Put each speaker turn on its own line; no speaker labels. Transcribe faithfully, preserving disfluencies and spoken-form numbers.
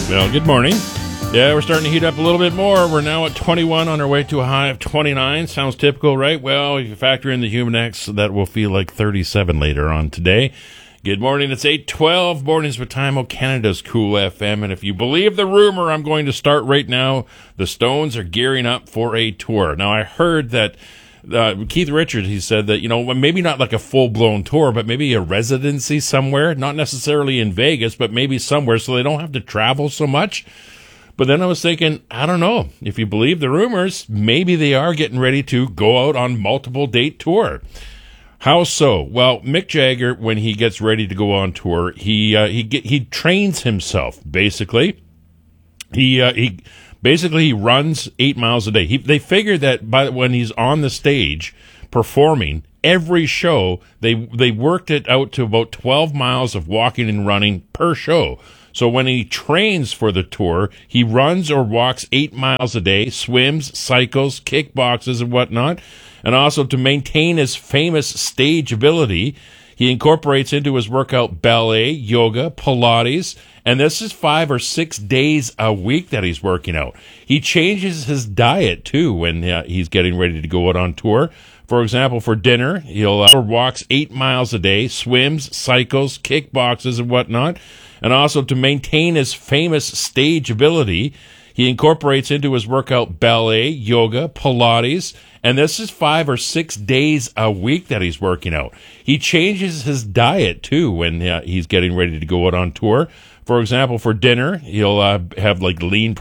Well, good morning. Yeah, we're starting to heat up a little bit more. We're now at twenty-one on our way to a high of twenty-nine. Sounds typical, right? Well, if you factor in the Humidex, that will feel like thirty-seven later on today. Good morning. It's eight twelve. Mornings with Time O Canada's Cool F M. And if you believe the rumor, I'm going to start right now. The Stones are gearing up for a tour. Now, I heard that Uh, Keith Richards, he said that, you know, maybe not like a full-blown tour, but maybe a residency somewhere, not necessarily in Vegas, but maybe somewhere so they don't have to travel so much. But then I was thinking, I don't know, if you believe the rumors, maybe they are getting ready to go out on multiple date tour. How so? Well, Mick Jagger, when he gets ready to go on tour, he uh, he get, he trains himself, basically. He uh, he basically he runs eight miles a day. He, they figure that by when he's on the stage performing every show, they they worked it out to about twelve miles of walking and running per show. So when he trains for the tour, he runs or walks eight miles a day, swims, cycles, kickboxes, and whatnot. And also to maintain his famous stage ability, he incorporates into his workout ballet, yoga, Pilates, and this is five or six days a week that he's working out. He changes his diet, too, when uh, he's getting ready to go out on tour. For example, for dinner, he'll uh, walks eight miles a day, swims, cycles, kickboxes, and whatnot. And also to maintain his famous stage ability, he incorporates into his workout ballet, yoga, Pilates, and this is five or six days a week that he's working out. He changes his diet, too, when uh, he's getting ready to go out on tour. For example, for dinner, he'll uh, have like lean